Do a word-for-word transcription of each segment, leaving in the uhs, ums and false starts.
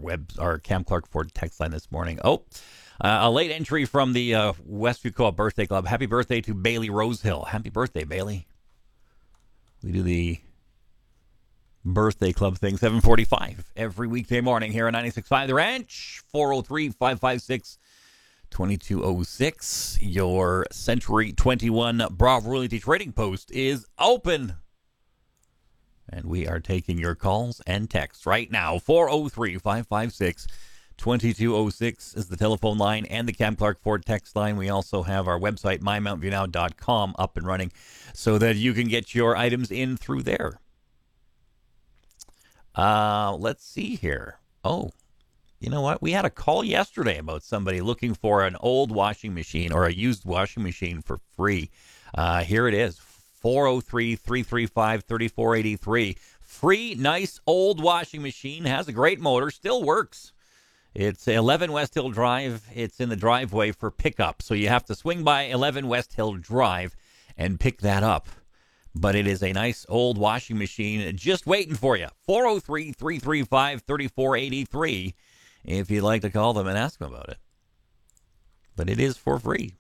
web, our Cam Clark Ford text line this morning. Oh, uh, a late entry from the uh, Westview Co-op Birthday Club. Happy birthday to Bailey Rosehill. Happy birthday, Bailey. We do the birthday club thing, seven forty-five every weekday morning here on ninety-six point five The Ranch. four oh three, five five six, two two oh six. Your Century twenty-one Bravo Realty Trading Post is open. And we are taking your calls and texts right now. four oh three, five five six, two two oh six is the telephone line and the Cam Clark Ford text line. We also have our website, my mount view now dot com, up and running so that you can get your items in through there. Uh, let's see here. Oh, you know what? We had a call yesterday about somebody looking for an old washing machine or a used washing machine for free. Uh, here it is. four oh three, three three five, three four eight three. Free, nice old washing machine. Has a great motor. Still works. It's eleven West Hill Drive. It's in the driveway for pickup. So you have to swing by eleven West Hill Drive and pick that up. But it is a nice old washing machine just waiting for you. four oh three, three three five, three four eight three if you'd like to call them and ask them about it. But it is for free.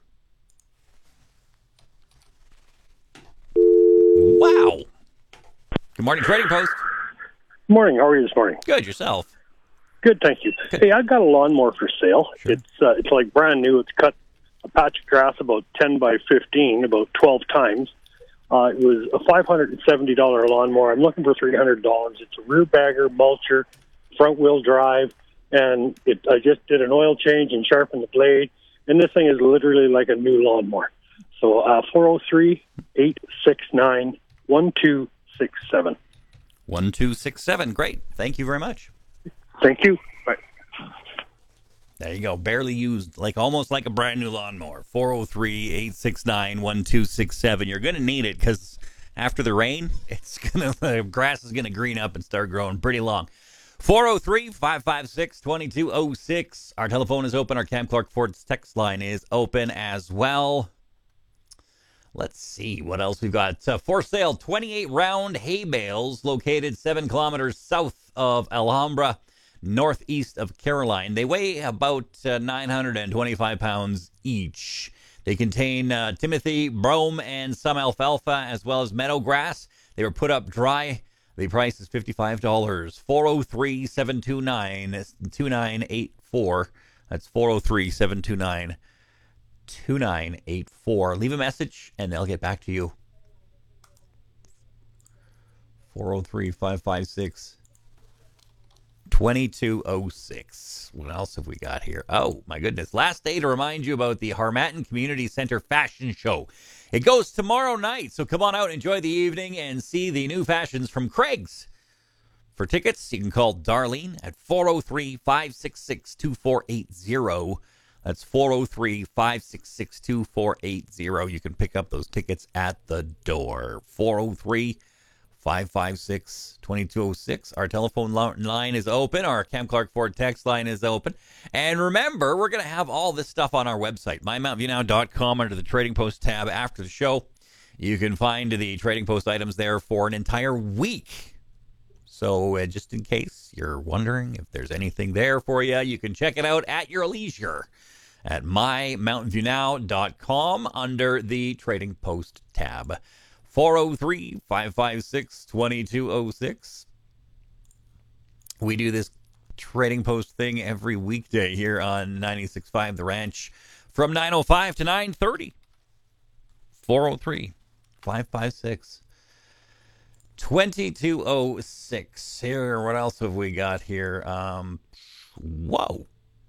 Wow. Good morning, Trading Post. Good morning. How are you this morning? Good, yourself. Good, thank you. Good. Hey, I've got a lawnmower for sale. Sure. It's uh, it's like brand new. It's cut a patch of grass about ten by fifteen, about twelve times. Uh, it was a five hundred seventy dollars lawnmower. I'm looking for three hundred dollars. It's a rear bagger, mulcher, front wheel drive, and it, I just did an oil change and sharpened the blade, and this thing is literally like a new lawnmower. So uh, four oh three, eight six nine, one two six seven. one two six seven. Great. Thank you very much. Thank you. Bye. There you go. Barely used, like almost like a brand new lawnmower. four oh three, eight six nine, one two six seven. You're going to need it because after the rain, it's gonna the grass is going to green up and start growing pretty long. four oh three, five five six, two two oh six. Our telephone is open. Our Cam Clark Ford's text line is open as well. Let's see what else we've got. Uh, for sale, twenty-eight round hay bales located seven kilometers south of Alhambra, northeast of Caroline. They weigh about uh, nine hundred twenty-five pounds each. They contain uh, Timothy, brome, and some alfalfa, as well as meadow grass. They were put up dry. The price is fifty-five dollars. four oh three, seven two nine, two nine eight four. That's four oh three, seven two nine, two nine eight four. Leave a message, and they'll get back to you. four oh three, five five six, two two oh six. What else have we got here? Oh, my goodness. Last day to remind you about the Harmattan Community Center Fashion Show. It goes tomorrow night, so come on out, enjoy the evening, and see the new fashions from Craig's. For tickets, you can call Darlene at four oh three, five six six, two four eight zero. That's four oh three, five six six, two four eight zero. You can pick up those tickets at the door. four oh three, five five six, two two oh six. Our telephone line is open. Our Cam Clark Ford text line is open. And remember, we're going to have all this stuff on our website, my mount view now dot com, under the Trading Post tab after the show. You can find the Trading Post items there for an entire week. So uh, just in case you're wondering if there's anything there for you, you can check it out at your leisure at my mount view now dot com under the Trading Post tab. four oh three, five five six, two two oh six. We do this Trading Post thing every weekday here on ninety-six point five The Ranch from nine oh five to nine thirty. four oh three, five five six, two two oh six. Here, what else have we got here? Um, whoa.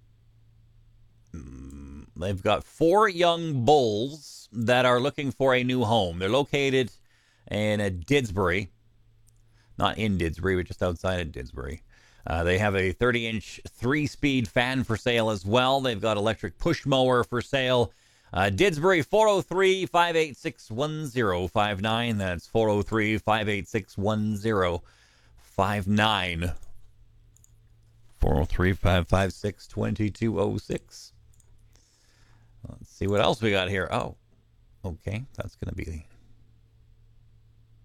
They've got four young bulls that are looking for a new home. They're located in a Didsbury. Not in Didsbury, but just outside of Didsbury. Uh, they have a thirty-inch three-speed fan for sale as well. They've got electric push mower for sale. Uh, Didsbury, four oh three, five eight six, one oh five nine. That's four oh three, five eight six, one oh five nine. four oh three, five five six, two two oh six. Let's see what else we got here. Oh, okay. That's going to be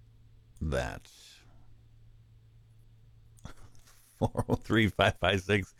that. four oh three, five five six,